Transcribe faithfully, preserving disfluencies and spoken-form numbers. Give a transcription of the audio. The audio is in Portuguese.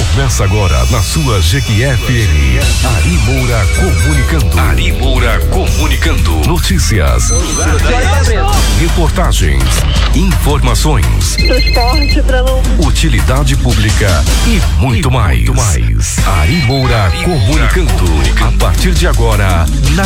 Começa agora na sua Jequié F M. Ari Moura comunicando. Ari Moura comunicando. Notícias, reportagens, informações, transporte para não... utilidade pública e muito mais. Muito mais. Ari Moura comunicando. A partir de agora, na